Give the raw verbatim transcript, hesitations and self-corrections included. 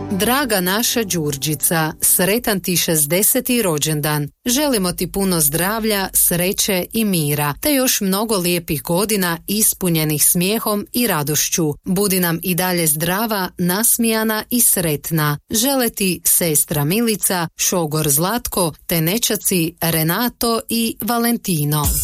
Draga naša Đurđica, sretan ti šezdeseti rođendan. Želimo ti puno zdravlja, sreće i mira, te još mnogo lijepih godina ispunjenih smijehom i radošću. Budi nam i dalje zdrava, nasmijana i sretna. Žele ti sestra Milica, šogor Zlatko, te nećaci Renato i Valentino.